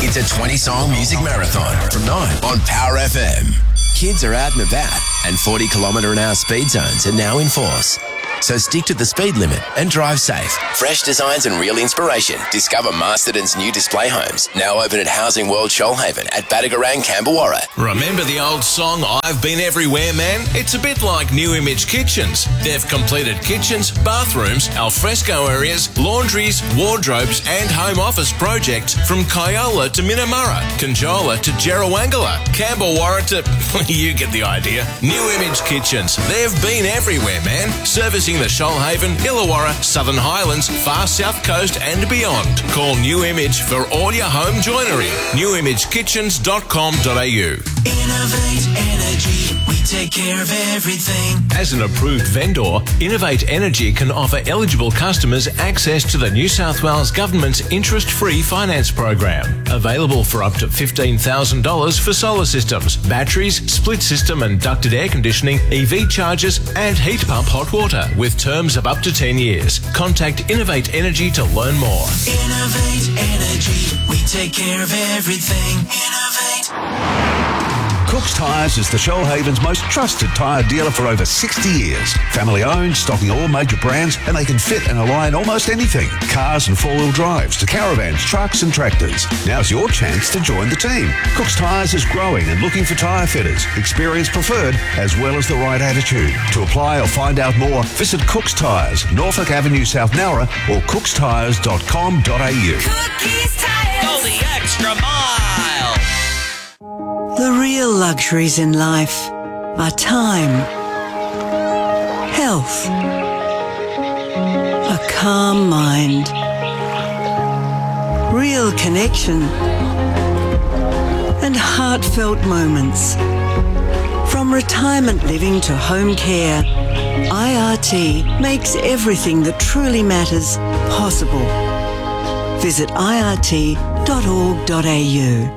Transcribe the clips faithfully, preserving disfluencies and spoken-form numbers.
It's a twenty-song music marathon from nine on Power F M. Kids are out and about, and forty kilometre an hour speed zones are now in force. So stick to the speed limit and drive safe. Fresh designs and real inspiration. Discover Masterton's new display homes, now open at Housing World Shoalhaven at Badagarang, Camberwarra. Remember the old song, I've Been Everywhere, Man? It's a bit like New Image Kitchens. They've completed kitchens, bathrooms, alfresco areas, laundries, wardrobes and home office projects from Kyola to Minamurra, Conjola to Jerrawangala, Camberwarra to... you get the idea. New Image Kitchens. They've been everywhere, man. Servicing the Shoalhaven, Illawarra, Southern Highlands, far south coast and beyond. Call New Image for all your home joinery. new image kitchens dot com dot a u. Innovate Energy, we take care of everything. As an approved vendor, Innovate Energy can offer eligible customers access to the New South Wales Government's interest-free finance program. Available for up to fifteen thousand dollars for solar systems, batteries, split system and ducted air conditioning, E V chargers and heat pump hot water with terms of up to ten years. Contact Innovate Energy to learn more. Innovate Energy, we take care of everything. Innovate. Cook's Tyres is the Shoalhaven's most trusted tyre dealer for over sixty years. Family owned, stocking all major brands, and they can fit and align almost anything. Cars and four-wheel drives to caravans, trucks and tractors. Now's your chance to join the team. Cook's Tyres is growing and looking for tyre fitters, experience preferred, as well as the right attitude. To apply or find out more, visit Cook's Tyres, Norfolk Avenue, South Nowra, or cooks tyres dot com dot a u. Cookies Tires. Go the extra mile. The real luxuries in life are time, health, a calm mind, real connection, and heartfelt moments. From retirement living to home care, I R T makes everything that truly matters possible. Visit I R T dot org dot a u.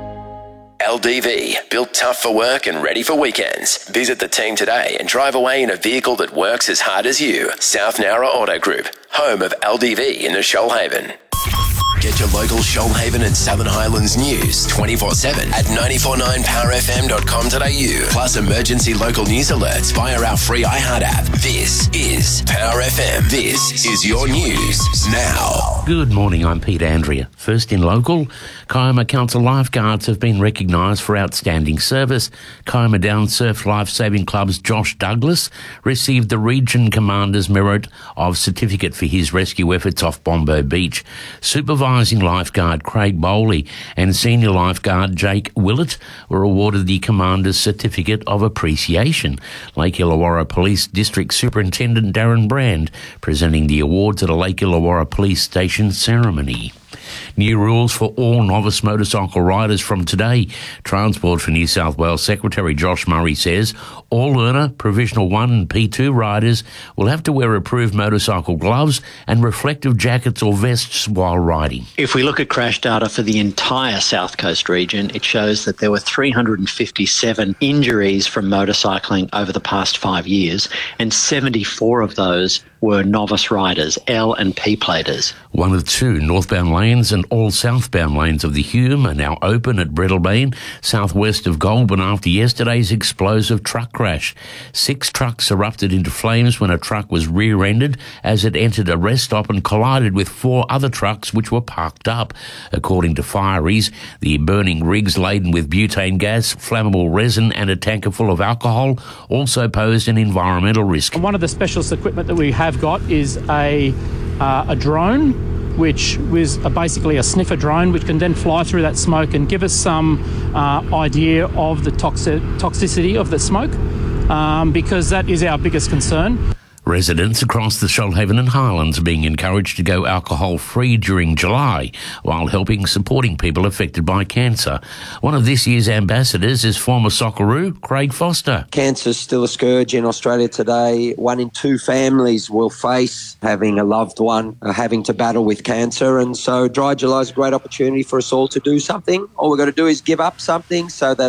L D V, built tough for work and ready for weekends. Visit the team today and drive away in a vehicle that works as hard as you. South Nowra Auto Group, home of L D V in the Shoalhaven. Get your local Shoalhaven and Southern Highlands news twenty-four seven at nine four nine power f m dot com dot a u. Plus emergency local news alerts via our free iHeart app. This is Power F M. This is your news now. Good morning, I'm Peter Andrea. First in local, Kiama Council lifeguards have been recognised for outstanding service. Kiama Down Surf Lifesaving Club's Josh Douglas received the Region Commander's Merit of Certificate for his rescue efforts off Bombo Beach. Supervising lifeguard Craig Bowley and senior lifeguard Jake Willett were awarded the Commander's Certificate of Appreciation. Lake Illawarra Police District Superintendent Darren Brand presenting the awards at a Lake Illawarra Police Station ceremony. New rules for all novice motorcycle riders from today. Transport for New South Wales Secretary Josh Murray says all learner, Provisional one and P two riders will have to wear approved motorcycle gloves and reflective jackets or vests while riding. If we look at crash data for the entire South Coast region, it shows that there were three hundred fifty-seven injuries from motorcycling over the past five years, and seventy-four of those were novice riders, L and P platers. One of two northbound lanes and all southbound lanes of the Hume are now open at Breadalbane, southwest of Goulburn, after yesterday's explosive truck crash. Six trucks erupted into flames when a truck was rear-ended as it entered a rest stop and collided with four other trucks which were parked up. According to fireys, the burning rigs laden with butane gas, flammable resin and a tanker full of alcohol also posed an environmental risk. One of the specialist equipment that we have got is a uh, a drone, which was a, basically a sniffer drone, which can then fly through that smoke and give us some uh, idea of the toxic, toxicity of the smoke, um, because that is our biggest concern. Residents across the Shoalhaven and Highlands are being encouraged to go alcohol-free during July while helping supporting people affected by cancer. One of this year's ambassadors is former Socceroo, Craig Foster. Cancer is still a scourge in Australia today. One in two families will face having a loved one uh, having to battle with cancer, and so Dry July is a great opportunity for us all to do something. All we've got to do is give up something so that a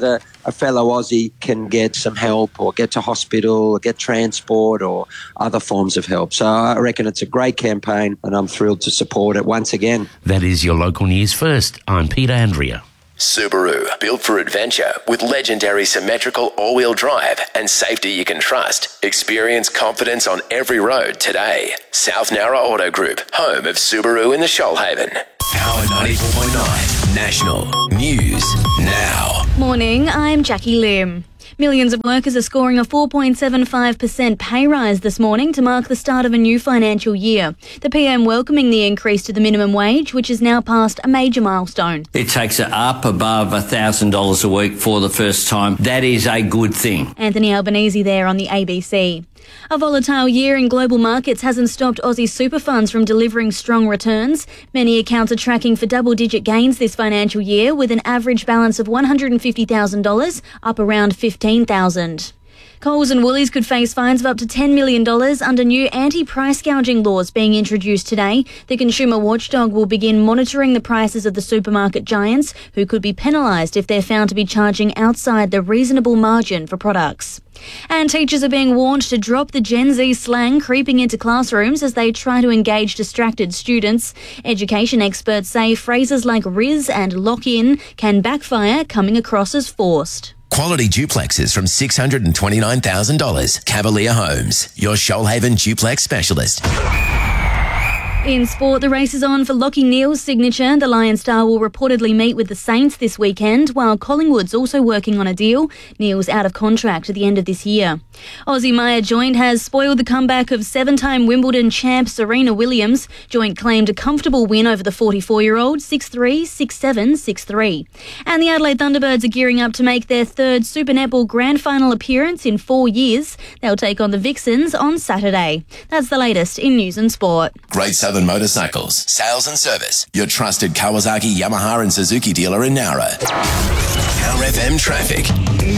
a fellow Aussie can get some help or get to hospital or get transport or other forms of help. So I reckon it's a great campaign and I'm thrilled to support it once again. That is your local news first. I'm Peter Andrea. Subaru, built for adventure with legendary symmetrical all-wheel drive and safety you can trust. Experience confidence on every road today. South Nowra Auto Group, home of Subaru in the Shoalhaven. Power ninety-four point nine, National News Now. Morning, I'm Jackie Lim. Millions of workers are scoring a four point seven five percent pay rise this morning to mark the start of a new financial year. The P M welcoming the increase to the minimum wage, which has now passed a major milestone. It takes it up above one thousand dollars a week for the first time. That is a good thing. Anthony Albanese there on the A B C. A volatile year in global markets hasn't stopped Aussie super funds from delivering strong returns. Many accounts are tracking for double-digit gains this financial year, with an average balance of one hundred fifty thousand dollars, up around fifteen thousand dollars. Coles and Woolies could face fines of up to ten million dollars under new anti-price gouging laws being introduced today. The consumer watchdog will begin monitoring the prices of the supermarket giants, who could be penalised if they're found to be charging outside the reasonable margin for products. And teachers are being warned to drop the Gen Z slang creeping into classrooms as they try to engage distracted students. Education experts say phrases like riz and lock in can backfire, coming across as forced. Quality duplexes from six hundred twenty-nine thousand dollars. Cavalier Homes, your Shoalhaven duplex specialist. In sport, the race is on for Lachie Neale's signature. The Lion star will reportedly meet with the Saints this weekend, while Collingwood's also working on a deal. Neale's out of contract at the end of this year. Aussie Maya Joint has spoiled the comeback of seven-time Wimbledon champ Serena Williams. Joint claimed a comfortable win over the forty-four-year-old, six three, six seven, six three. And the Adelaide Thunderbirds are gearing up to make their third Super Netball Grand Final appearance in four years. They'll take on the Vixens on Saturday. That's the latest in news and sport. Great Southern Motorcycles, sales and service. Your trusted Kawasaki, Yamaha and Suzuki dealer in Nowra. Power F M traffic.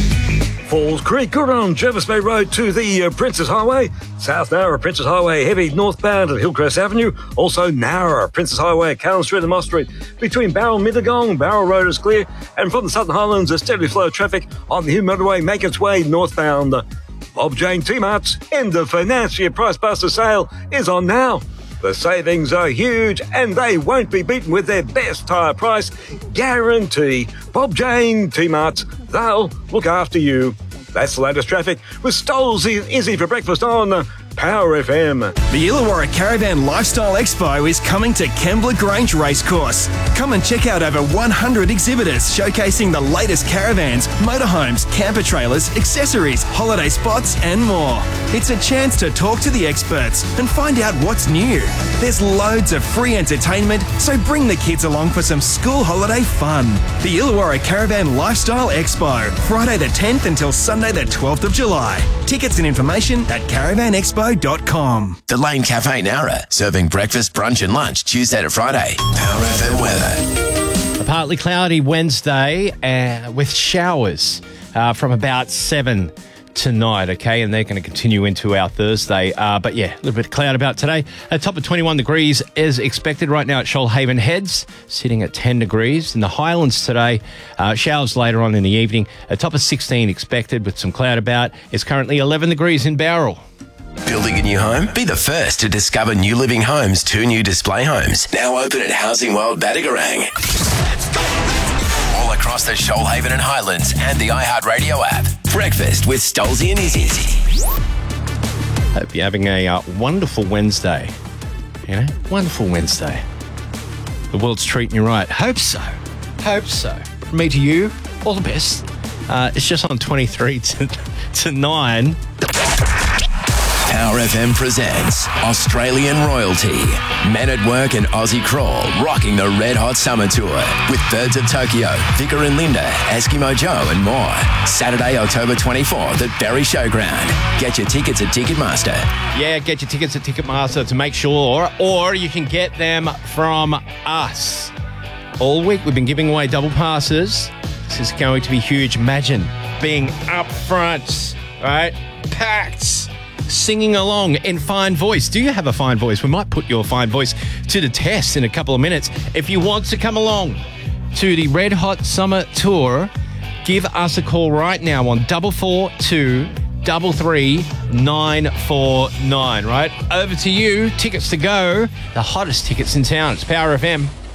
Falls Creek, good on Jervis Bay Road to the uh, Princess Highway. South Nowra, Princess Highway, heavy northbound at Hillcrest Avenue. Also Nowra, Princess Highway, Callan Street and Moss Street. Between Barrel Mittagong, Barrel Road is clear. And from the Southern Highlands, a steady flow of traffic on the Hume Motorway make its way northbound. Bob Jane T-Mart's end of financial price buster sale is on now. The savings are huge and they won't be beaten with their best tyre price guarantee. Bob Jane T-Marts, they'll look after you. That's the latest traffic with Stoles Izzy for breakfast on Power F M. The Illawarra Caravan Lifestyle Expo is coming to Kembla Grange Racecourse. Come and check out over one hundred exhibitors showcasing the latest caravans, motorhomes, camper trailers, accessories, holiday spots and more. It's a chance to talk to the experts and find out what's new. There's loads of free entertainment, so bring the kids along for some school holiday fun. The Illawarra Caravan Lifestyle Expo, Friday the tenth until Sunday the twelfth of July. Tickets and information at caravan expo dot com. The Lane Cafe Nowra, serving breakfast, brunch and lunch Tuesday to Friday. Power F M weather. A partly cloudy Wednesday uh, with showers uh, from about seven tonight, okay, and they're going to continue into our Thursday. Uh, but yeah, a little bit of cloud about today. A top of twenty-one degrees is expected right now at Shoalhaven Heads, sitting at ten degrees. In the Highlands today, uh, showers later on in the evening. A top of sixteen expected with some cloud about. It's currently eleven degrees in Bowral. Building a new home? Be the first to discover New Living Homes' two new display homes. Now open at Housing World Battigarang. All across the Shoalhaven and Highlands and the iHeartRadio app. Breakfast with Stolzy and Izzy. Hope you're having a uh, wonderful Wednesday. You know, wonderful Wednesday. The world's treating you right. Hope so. Hope so. From me to you, all the best. Uh, it's just on twenty-three to, to nine. Power F M presents Australian Royalty, Men at Work and Aussie Crawl, rocking the Red Hot Summer Tour with Birds of Tokyo, Vicar and Linda, Eskimo Joe and more. Saturday, October twenty-fourth at Berry Showground. Get your tickets at Ticketmaster. Yeah, get your tickets at Ticketmaster to make sure, or you can get them from us. All week we've been giving away double passes. This is going to be huge. Imagine being up front, right? Packed. Singing along in fine voice. Do you have a fine voice? We might put your fine voice to the test in a couple of minutes. If you want to come along to the Red Hot Summer Tour, give us a call right now on double four two double three nine four nine. Right over to you. Tickets to go. The hottest tickets in town. It's Power F M.